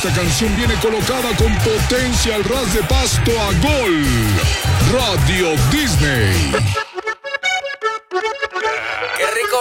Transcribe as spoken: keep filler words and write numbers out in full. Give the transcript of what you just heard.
esta canción viene colocada con potencia al ras de pasto a gol. Radio Disney.